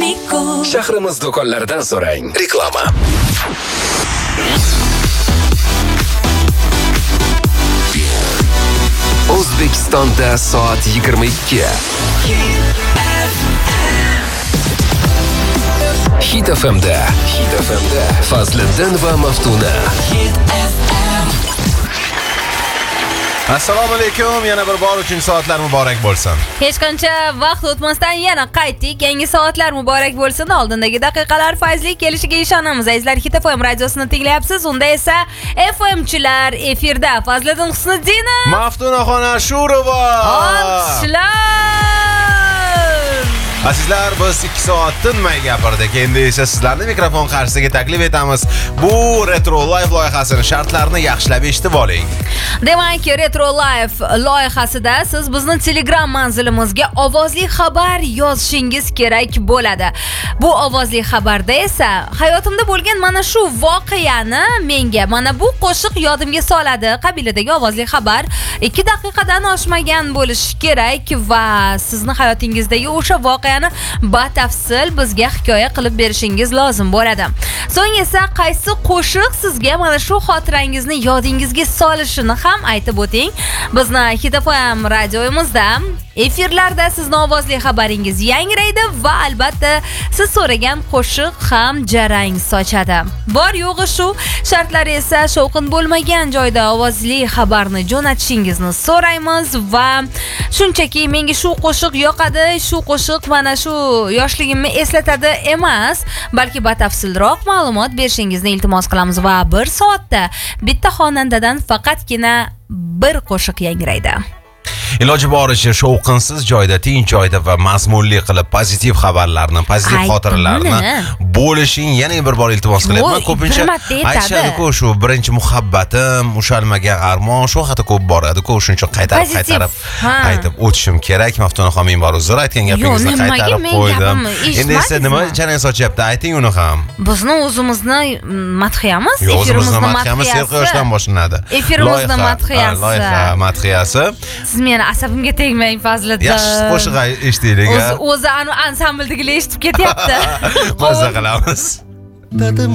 Shahrimiz do'konlaridan so'rang. Reklama. O'zbekistonda soat 22. Hit FM'da Fazliddin va Maftuna. Assalomu alaykum, yana bir bor uchun soatlar muborak bo'lsin. Hech qancha vaqt o'tmasdan yana qaytdik. Yangi soatlar muborak bo'lsin. Oldindagi daqiqalar fayzli kelishiga ishonamiz. Azizlar, Hit FM radiosini tinglayapsiz. Unda esa FMchilar efirda Fazliddin Husniddinov, Maftunaxon Ashurova. Alqishlar. Azizlar, biz 2 soat tinmay gapirdik. Endi esa sizlarni mikrofon qarshisiga taklif etamiz. Bu Retro Live loyihasining shartlarini yaxshilab eshitib oling. Demak, Retro Live loyihasida siz bizni Telegram manzilimizga ovozli xabar yozishingiz kerak bo'ladi. Bu ovozli xabarda esa hayotimda bo'lgan mana shu voqeani menga, mana bu qo'shiq yodimga soladi qabilidagi ovozli xabar 2 daqiqadan oshmagan bo'lishi kerak va sizni hayotingizdagi o'sha voqeani batafsil bizga hikoya qilib berishingiz lozim bo'ladi. So'ng esa qaysi qo'shiq sizga mana shu xotirangizni yodingizga solishini ham aytib o'ting. Bizni Hit FM radiomizda efirlarda sizni ovozli xabaringiz yangraydi va albatta siz so'ragan qo'shiq ham jarang sochadi. Bor yo'g'i shu shartlari esa shovqin bo'lmagan joyda ovozli xabarni jo'natishingizni so'raymiz va shunchaki menga shu qo'shiq yoqadi, shu qo'shiq mana shu yoshligimni eslatadi emas, balki batafsilroq ma'lumot berishingizni iltimos qilamiz va bir soatda bitta xonandadan faqatgina bir qo'shiq yangraydi. Iloji boricha shovqinsiz joyda, tinch joyda va mazmunli qilib pozitiv xabarlarni, pozitiv xotiralarni bo'lishing yana bir bor iltimos qilyapman. Ko'pincha aytishadi-ku, shu birinchi muhabbatim, ushalmagan armon, shu haqida ko'p boradi-ku, shuncha qaytarib aytib o'tishim kerak. Maftunaxon men bor uzr aytgan gapingizni qaytarib qo'ydim. Endi esa nima jarang sochyapti? Ayting uni ham. Bizni o'zimizni madhiyamiz, efirimizni madhiyamiz Serquyoshdan boshlanadi. Efirimizni madhiyasi. Loyiha madhiyasi. Siz meni asabimga tegmang, Fazliddin. Yaxshi qo'shiq eshitaylik. O'zi ansambldagilar eshitib ketyapti. Maza qilamiz.